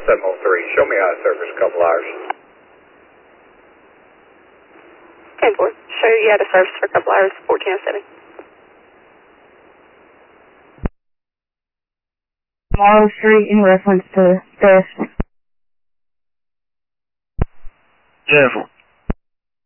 703. Show me out of service a couple hours. 10-4. Show you out of service for a couple hours, 1407. Morrow Street in reference to theft. 10-4.